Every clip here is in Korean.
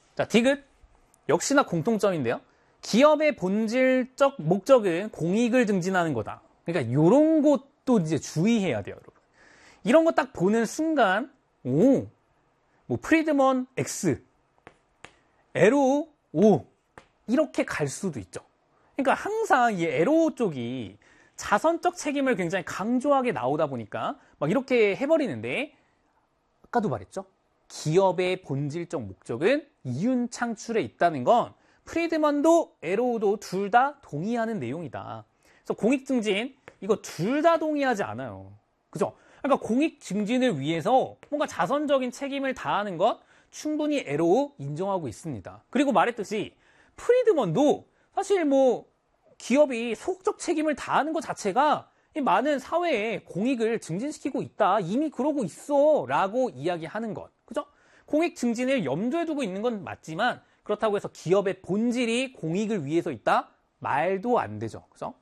자, 디귿. 역시나 공통점인데요. 기업의 본질적 목적은 공익을 증진하는 거다. 그러니까 이런 것도 이제 주의해야 돼요, 여러분. 이런 거 딱 보는 순간, 오, 뭐 프리드먼 X, 에로우 O 이렇게 갈 수도 있죠. 그러니까 항상 이 에로우 쪽이 자선적 책임을 굉장히 강조하게 나오다 보니까 막 이렇게 해버리는데, 아까도 말했죠. 기업의 본질적 목적은 이윤 창출에 있다는 건 프리드먼도 에로우도 둘 다 동의하는 내용이다. 그래서 공익 증진 이거 둘 다 동의하지 않아요. 그죠? 그러니까 공익 증진을 위해서 뭔가 자선적인 책임을 다하는 것 충분히 에로우 인정하고 있습니다. 그리고 말했듯이 프리드먼도 사실 뭐 기업이 소극적 책임을 다하는 것 자체가 이 많은 사회에 공익을 증진시키고 있다. 이미 그러고 있어. 라고 이야기하는 것. 그죠? 공익 증진을 염두에 두고 있는 건 맞지만 그렇다고 해서 기업의 본질이 공익을 위해서 있다? 말도 안 되죠. 그죠?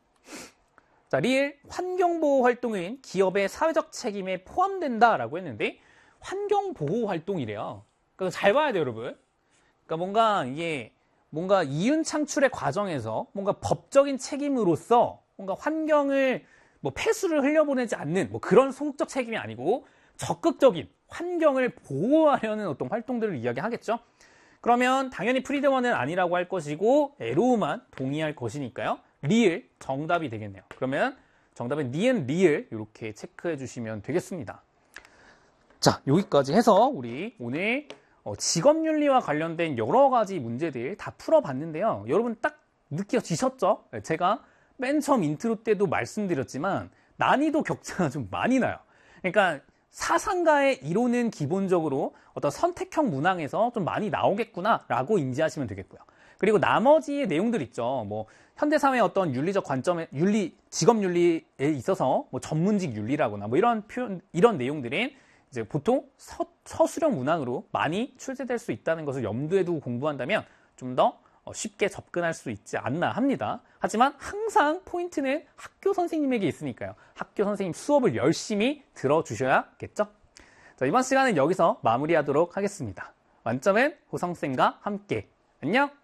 자, 리을 환경보호 활동은 기업의 사회적 책임에 포함된다라고 했는데 환경보호 활동이래요. 그러니까 잘 봐야 돼요, 여러분. 그러니까 뭔가 이게 뭔가 이윤 창출의 과정에서 뭔가 법적인 책임으로서 뭔가 환경을 뭐 폐수를 흘려보내지 않는 뭐 그런 소극적 책임이 아니고 적극적인 환경을 보호하려는 어떤 활동들을 이야기하겠죠. 그러면 당연히 프리드먼은 아니라고 할 것이고 에로우만 동의할 것이니까요. 리을 정답이 되겠네요. 그러면 정답은 니은 리을 이렇게 체크해 주시면 되겠습니다. 자, 여기까지 해서 우리 오늘 직업윤리와 관련된 여러 가지 문제들 다 풀어봤는데요. 여러분 딱 느껴지셨죠? 제가 맨 처음 인트로 때도 말씀드렸지만 난이도 격차가 좀 많이 나요. 그러니까 사상가의 이론은 기본적으로 어떤 선택형 문항에서 좀 많이 나오겠구나 라고 인지하시면 되겠고요. 그리고 나머지의 내용들 있죠. 뭐 현대사회의 어떤 윤리적 관점의 직업윤리에 있어서 뭐 전문직 윤리라거나 뭐 이런 표현, 이런 내용들은 이제 보통 서술형 문항으로 많이 출제될 수 있다는 것을 염두에 두고 공부한다면 좀 더 쉽게 접근할 수 있지 않나 합니다. 하지만 항상 포인트는 학교 선생님에게 있으니까요. 학교 선생님 수업을 열심히 들어주셔야겠죠? 자, 이번 시간은 여기서 마무리하도록 하겠습니다. 완점은 호성쌤과 함께. 안녕!